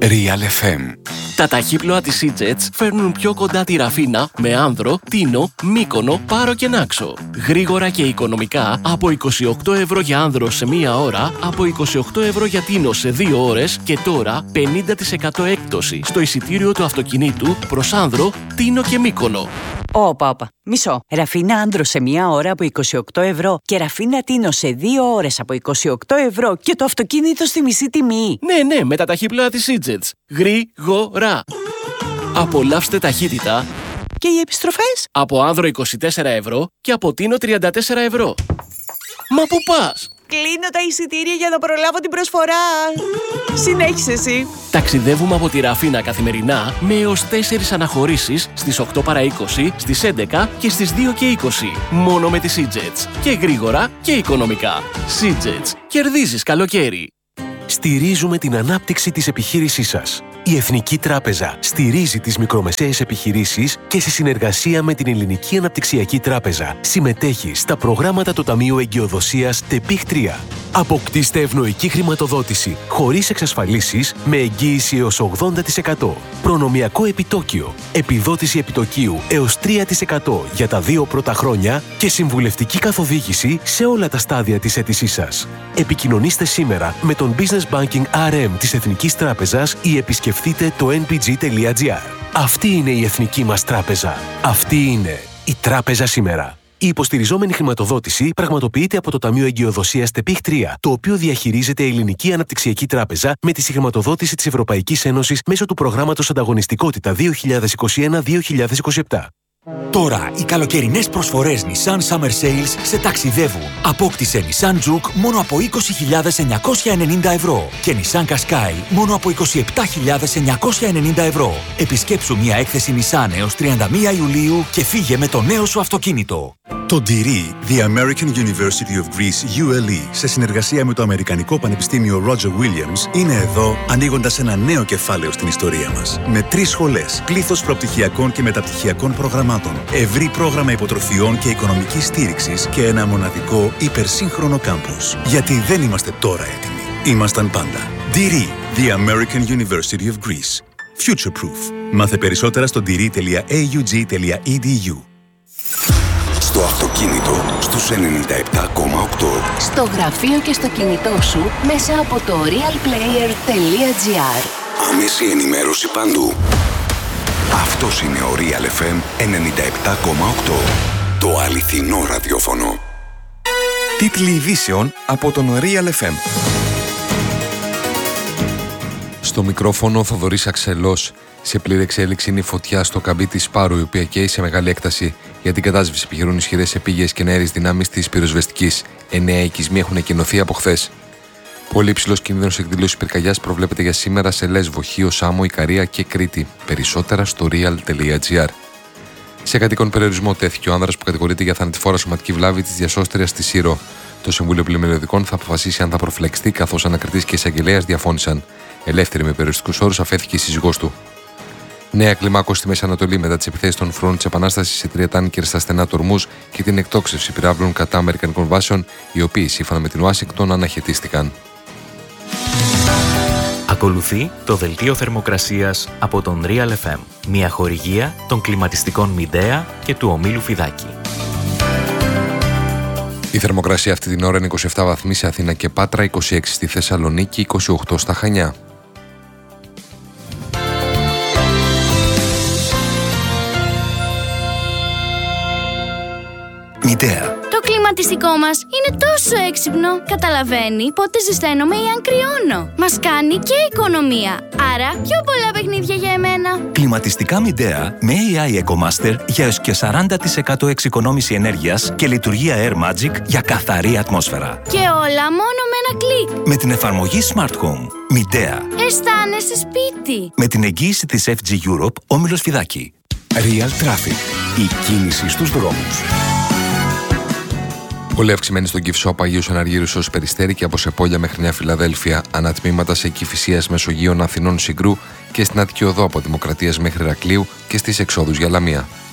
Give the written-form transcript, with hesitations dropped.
Real FM. Τα ταχύπλοα της Seajets φέρνουν πιο κοντά τη Ραφίνα με Άνδρο, Τίνο, Μύκονο, Πάρο και Νάξο. Γρήγορα και οικονομικά από 28 ευρώ για Άνδρο σε 1 ώρα, από 28 ευρώ για Τίνο σε 2 ώρες και τώρα 50% έκπτωση στο εισιτήριο του αυτοκινήτου προς Άνδρο, Τίνο και Μύκονο. Όπα. Μισό. Ραφίνα Άνδρο σε 1 ώρα από 28 ευρώ και Ραφίνα Τίνο σε 2 ώρες από 28 ευρώ και το αυτοκίνητο στη μισή τιμή. Ναι, με τα ταχύπλοα της Seajets. Γρήγορα. Απολαύστε ταχύτητα. Και οι επιστροφές? Από Άνδρο 24 ευρώ και από Τίνο 34 ευρώ. Μα πού πας? Κλείνω τα εισιτήρια για να προλάβω την προσφορά. Συνέχισε εσύ. Ταξιδεύουμε από τη Ραφίνα καθημερινά με έως 4 αναχωρήσεις στις 8 παρά 20, στις 11 και στις 2 και 20. Μόνο με τη Seajets. Και γρήγορα και οικονομικά. Seajets. Κερδίζεις καλοκαίρι. Στηρίζουμε την ανάπτυξη της επιχείρησής σας. Η Εθνική Τράπεζα στηρίζει τις μικρομεσαίες επιχειρήσεις και σε συνεργασία με την Ελληνική Αναπτυξιακή Τράπεζα συμμετέχει στα προγράμματα του Ταμείου Εγκυοδοσίας ΤΕΠΙΧ 3. Αποκτήστε ευνοϊκή χρηματοδότηση χωρίς εξασφαλίσεις με εγγύηση έως 80%. Προνομιακό επιτόκιο, επιδότηση επιτοκίου έως 3% για τα 2 πρώτα χρόνια και συμβουλευτική καθοδήγηση σε όλα τα στάδια της αίτησής σας. Επικοινωνήστε σήμερα με τον Business Banking RM της Εθνικής Τράπεζας ή επισκεφτείτε το nbg.gr. Αυτή είναι η Εθνική μας Τράπεζα. Αυτή είναι η Τράπεζα σήμερα. Η υποστηριζόμενη χρηματοδότηση πραγματοποιείται από το Ταμείο Εγκυοδοσίας ΤΕΠΙΧ 3, το οποίο διαχειρίζεται η Ελληνική Αναπτυξιακή Τράπεζα με τη συγχρηματοδότηση της Ευρωπαϊκής Ένωσης μέσω του προγράμματος Ανταγωνιστικότητα 2021-2027. Τώρα οι καλοκαιρινές προσφορές Nissan Summer Sales σε ταξιδεύουν. Απόκτησε Nissan Juke μόνο από 20.990 ευρώ και Nissan Qashqai μόνο από 27.990 ευρώ. Επισκέψου μια έκθεση Nissan έως 31 Ιουλίου και φύγε με το νέο σου αυτοκίνητο. Το DIRI, The American University of Greece, ULE, σε συνεργασία με το Αμερικανικό Πανεπιστήμιο Roger Williams, είναι εδώ ανοίγοντας ένα νέο κεφάλαιο στην ιστορία μας. Με 3 σχολές, πλήθος προπτυχιακών και μεταπτυχιακών προγραμμάτων, ευρύ πρόγραμμα υποτροφιών και οικονομικής στήριξης και ένα μοναδικό υπερσύγχρονο κάμπους. Γιατί δεν είμαστε τώρα έτοιμοι. Ήμασταν πάντα. DIRI, The American University of Greece. Future Proof. Μάθε περισσότερα στο diri.aug.edu. Στο αυτοκίνητο στους 97,8. Στο γραφείο και στο κινητό σου μέσα από το realplayer.gr. Άμεση ενημέρωση παντού. Αυτός είναι ο Real FM 97,8. Το αληθινό ραδιόφωνο. Τίτλοι ειδήσεων από τον Real FM. Στο μικρόφωνο ο Θοδωρής Αξελός. Σε πλήρη εξέλιξη είναι η φωτιά στο καμπί της Πάρου, η οποία καίει σε μεγάλη έκταση. Για την κατάσβεση επιχειρούν ισχυρές επίγειες και αέριες δυνάμεις της πυροσβεστικής. 9 οικισμοί έχουν εκκοινωθεί από χθες. Πολύ υψηλός κίνδυνος εκδήλωσης πυρκαγιάς προβλέπεται για σήμερα σε Λέσβο, Χίο, Σάμο, Ικαρία και Κρήτη. Περισσότερα στο real.gr. Σε κατοίκον περιορισμό τέθηκε ο άνδρας που κατηγορείται για θανατηφόρα σωματική βλάβη της διασώστριας στη Σύρο. Το Συμβούλιο Πλημμυριωδικών θα αποφασίσει αν θα προφυλακιστεί, καθώς ανακριτής και εισαγγελέας διαφώνησαν. Ελεύθερη με περιοριστικούς όρους αφέθηκε η σύζυγός του. Νέα κλιμάκωση στη Μέση Ανατολή μετά τις επιθέσεις των φρουρών της Επανάστασης σε 3 τάνκερ στα στενά του Ορμούζ και την εκτόξευση πυράβλων κατά αμερικανικών βάσεων, οι οποίοι σύμφωνα με την Ουάσιγκτον αναχαιτίστηκαν. Ακολουθεί το δελτίο θερμοκρασίας από τον Real FM, μια χορηγία των κλιματιστικών Μιντέα και του ομίλου Φιδάκη. Η θερμοκρασία αυτή την ώρα είναι 27 βαθμοί σε Αθήνα και Πάτρα, 26 στη Θεσσαλονίκη, 28 στα Χανιά. Μητέα. Το κλιματιστικό μας είναι τόσο έξυπνο. Καταλαβαίνει πότε ζεσταίνομαι ή αν κρυώνω. Μας κάνει και οικονομία. Άρα πιο πολλά παιχνίδια για εμένα. Κλιματιστικά Midea με AI EcoMaster για έως και 40% εξοικονόμηση ενέργειας και λειτουργία Air Magic για καθαρή ατμόσφαιρα. Και όλα μόνο με ένα κλικ. Με την εφαρμογή Smart Home. Midea. Αισθάνεσαι σπίτι. Με την εγγύηση της FG Europe, όμιλος Φιδάκη. Real Traffic. Η κίνηση στους δρόμους. Πολύ αυξημένη στον Κυφσό από Αγίους Αναργύρους ως Περιστέρη και από Σεπόλια μέχρι Νέα Φιλαδέλφια. Ανατμήματα σε Κηφισίας Μεσογείων Αθηνών Συγκρού και στην Αττική Οδό από Δημοκρατίας μέχρι Ηρακλείου και στις εξόδους για Λαμία.